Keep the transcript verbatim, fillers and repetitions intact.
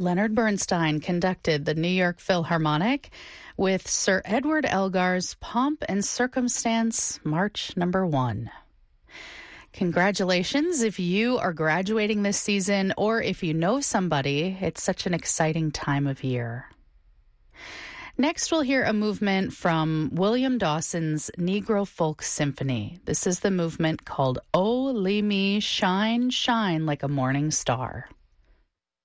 Leonard Bernstein conducted the New York Philharmonic with Sir Edward Elgar's Pomp and Circumstance, March number one. Congratulations if you are graduating this season or if you know somebody. It's such an exciting time of year. Next, we'll hear a movement from William Dawson's Negro Folk Symphony. This is the movement called Oh, Lee Me, Shine, Shine Like a Morning Star.